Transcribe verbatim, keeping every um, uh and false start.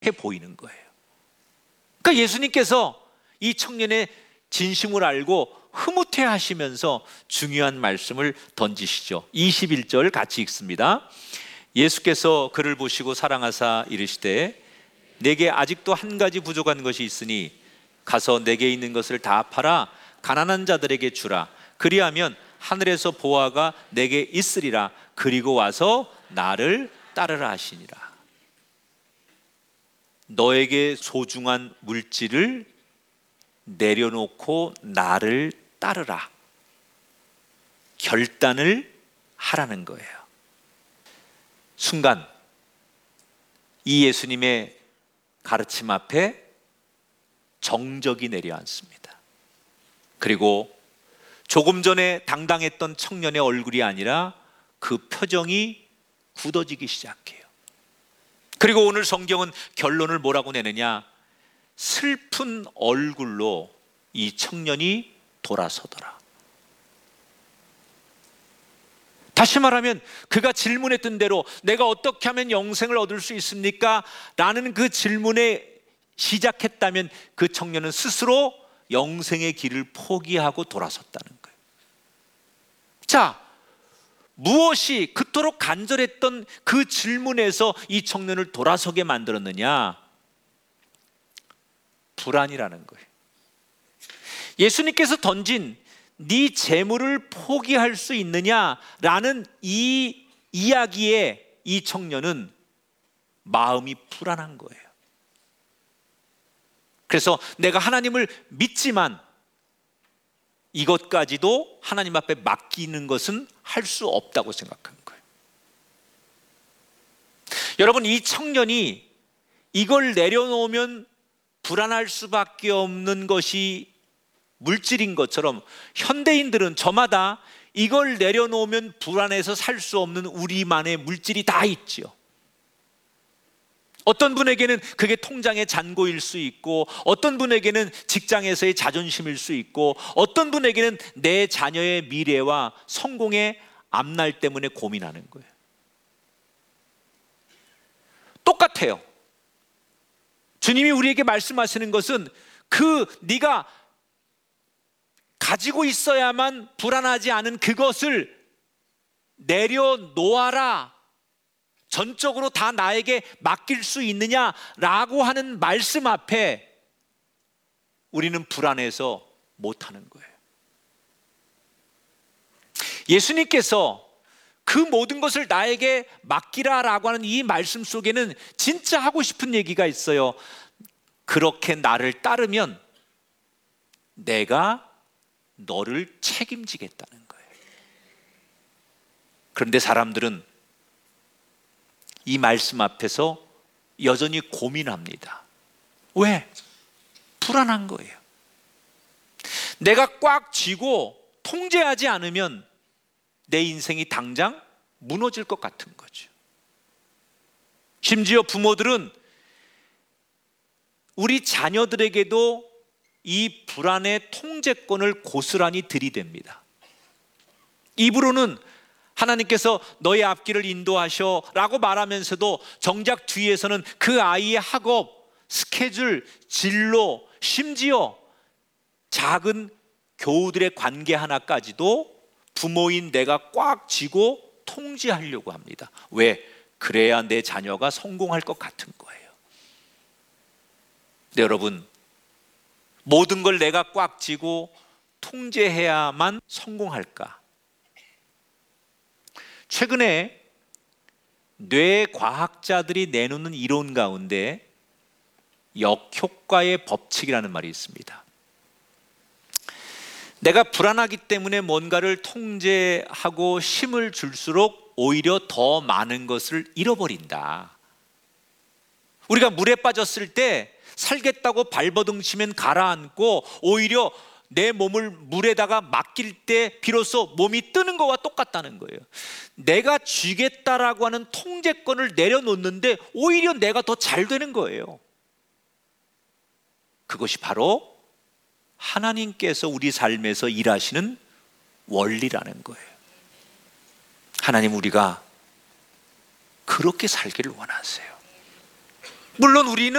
보이는 거예요. 그러니까 예수님께서 이 청년의 진심을 알고 흐뭇해 하시면서 중요한 말씀을 던지시죠. 이십일 절 같이 읽습니다. 예수께서 그를 보시고 사랑하사 이르시되 내게 아직도 한 가지 부족한 것이 있으니 가서 내게 있는 것을 다 팔아 가난한 자들에게 주라. 그리하면 하늘에서 보화가 내게 있으리라. 그리고 와서 나를 따르라 하시니라. 너에게 소중한 물질을 내려놓고 나를 따르라. 결단을 하라는 거예요. 순간 이 예수님의 가르침 앞에 정적이 내려앉습니다. 그리고 조금 전에 당당했던 청년의 얼굴이 아니라 그 표정이 굳어지기 시작해요. 그리고 오늘 성경은 결론을 뭐라고 내느냐? 슬픈 얼굴로 이 청년이 돌아서더라. 다시 말하면 그가 질문했던 대로 내가 어떻게 하면 영생을 얻을 수 있습니까? 라는 그 질문에 시작했다면 그 청년은 스스로 영생의 길을 포기하고 돌아섰다는 거예요. 자, 무엇이 그토록 간절했던 그 질문에서 이 청년을 돌아서게 만들었느냐? 불안이라는 거예요. 예수님께서 던진 네 재물을 포기할 수 있느냐라는 이 이야기에 이 청년은 마음이 불안한 거예요. 그래서 내가 하나님을 믿지만 이것까지도 하나님 앞에 맡기는 것은 할 수 없다고 생각한 거예요. 여러분, 이 청년이 이걸 내려놓으면 불안할 수밖에 없는 것이 물질인 것처럼 현대인들은 저마다 이걸 내려놓으면 불안해서 살 수 없는 우리만의 물질이 다 있지요. 어떤 분에게는 그게 통장의 잔고일 수 있고, 어떤 분에게는 직장에서의 자존심일 수 있고, 어떤 분에게는 내 자녀의 미래와 성공의 앞날 때문에 고민하는 거예요. 똑같아요. 주님이 우리에게 말씀하시는 것은 그 네가 가지고 있어야만 불안하지 않은 그것을 내려놓아라. 전적으로 다 나에게 맡길 수 있느냐라고 하는 말씀 앞에 우리는 불안해서 못하는 거예요. 예수님께서 그 모든 것을 나에게 맡기라라고 하는 이 말씀 속에는 진짜 하고 싶은 얘기가 있어요. 그렇게 나를 따르면 내가 너를 책임지겠다는 거예요. 그런데 사람들은 이 말씀 앞에서 여전히 고민합니다. 왜? 불안한 거예요. 내가 꽉 쥐고 통제하지 않으면 내 인생이 당장 무너질 것 같은 거죠. 심지어 부모들은 우리 자녀들에게도 이 불안의 통제권을 고스란히 들이댑니다. 입으로는 하나님께서 너의 앞길을 인도하셔 라고 말하면서도 정작 뒤에서는 그 아이의 학업, 스케줄, 진로, 심지어 작은 교우들의 관계 하나까지도 부모인 내가 꽉 쥐고 통제하려고 합니다. 왜? 그래야 내 자녀가 성공할 것 같은 거예요. 근데 여러분, 모든 걸 내가 꽉 쥐고 통제해야만 성공할까? 최근에 뇌과학자들이 내놓는 이론 가운데 역효과의 법칙이라는 말이 있습니다. 내가 불안하기 때문에 뭔가를 통제하고 힘을 줄수록 오히려 더 많은 것을 잃어버린다. 우리가 물에 빠졌을 때 살겠다고 발버둥치면 가라앉고 오히려 내 몸을 물에다가 맡길 때 비로소 몸이 뜨는 것과 똑같다는 거예요. 내가 쥐겠다라고 하는 통제권을 내려놓는데 오히려 내가 더 잘 되는 거예요. 그것이 바로 하나님께서 우리 삶에서 일하시는 원리라는 거예요. 하나님, 우리가 그렇게 살기를 원하세요. 물론 우리는